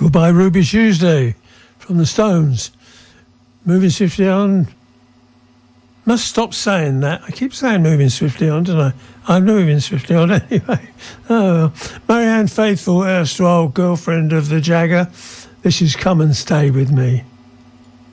Goodbye Ruby Tuesday from the Stones. Moving swiftly on. Must stop saying that. I keep saying moving swiftly on, don't I? I'm moving swiftly on anyway. Oh well. Marianne Faithfull, erstwhile girlfriend of the Jagger. This is Come and Stay With Me.